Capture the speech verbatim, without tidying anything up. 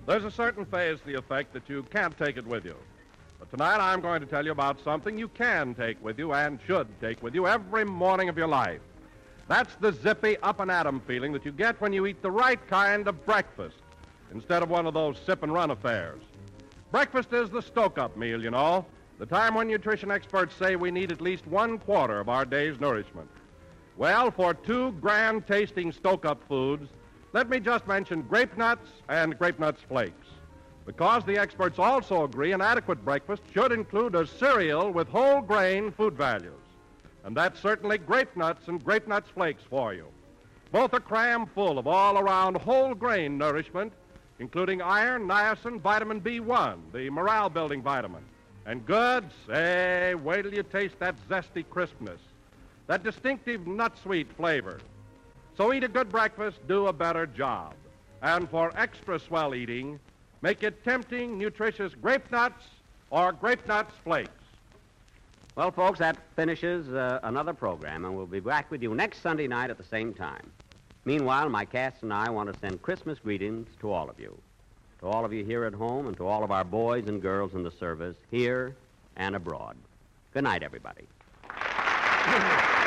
There's a certain phase to the effect that you can't take it with you. But tonight I'm going to tell you about something you can take with you and should take with you every morning of your life. That's the zippy up-and-atom feeling that you get when you eat the right kind of breakfast instead of one of those sip-and-run affairs. Breakfast is the stoke-up meal, you know, the time when nutrition experts say we need at least one quarter of our day's nourishment. Well, for two grand-tasting stoke-up foods, let me just mention grape nuts and grape nuts flakes. Because the experts also agree an adequate breakfast should include a cereal with whole grain food values. And that's certainly grape nuts and grape nuts flakes for you. Both are cram full of all-around whole grain nourishment, including iron, niacin, vitamin B one, the morale-building vitamin. And good, say, wait till you taste that zesty crispness, that distinctive nut-sweet flavor. So eat a good breakfast, do a better job. And for extra swell eating, make it tempting, nutritious grape nuts or grape nuts flakes. Well, folks, that finishes uh, another program, and we'll be back with you next Sunday night at the same time. Meanwhile, my cast and I want to send Christmas greetings to all of you, to all of you here at home and to all of our boys and girls in the service, here and abroad. Good night, everybody.